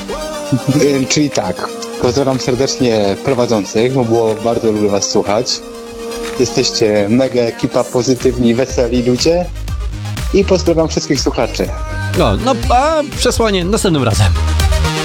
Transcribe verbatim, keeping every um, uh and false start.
Y, Czyli tak, pozdrawiam serdecznie prowadzących, bo było bardzo lubię was słuchać. Jesteście mega ekipa, pozytywni, weseli ludzie. I pozdrawiam wszystkich słuchaczy. No, no a przesłanie następnym razem.